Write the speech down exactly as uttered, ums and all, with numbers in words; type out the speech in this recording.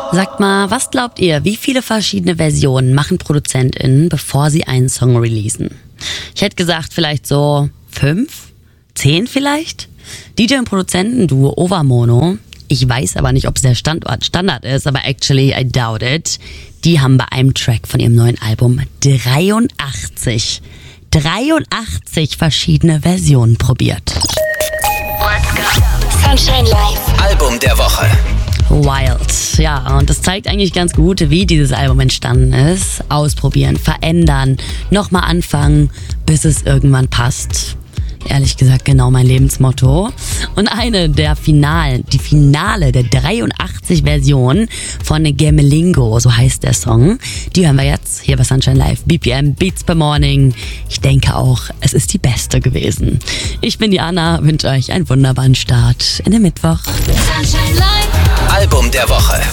Sagt mal, was glaubt ihr, wie viele verschiedene Versionen machen ProduzentInnen, bevor sie einen Song releasen? Ich hätte gesagt, vielleicht so fünf? Zehn vielleicht? D J und Produzentenduo Overmono, ich weiß aber nicht, ob es der Standort Standard ist, aber actually I doubt it. Die haben bei einem Track von ihrem neuen Album dreiundachtzig, dreiundachtzig verschiedene Versionen probiert. Let's go. Sunshine Live. Album der Woche. Wild. Ja, und das zeigt eigentlich ganz gut, wie dieses Album entstanden ist. Ausprobieren, verändern, nochmal anfangen, bis es irgendwann passt. Ehrlich gesagt genau mein Lebensmotto. Und eine der Finalen, die Finale der dreiundachtzig Version von Gemelingo, so heißt der Song, die hören wir jetzt hier bei Sunshine Live. B P M, Beats per Morning. Ich denke auch, es ist die beste gewesen. Ich bin die Anna, wünsche euch einen wunderbaren Start in den Mittwoch. Sunshine Live. Album der Woche.